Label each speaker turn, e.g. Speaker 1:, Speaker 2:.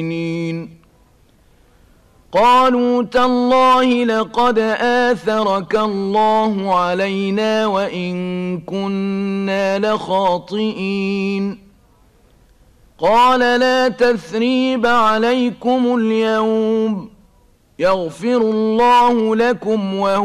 Speaker 1: قالوا تالله لقد آثرك الله علينا وإن كنا لخاطئين قال لا تثريب عليكم اليوم يغفر الله لكم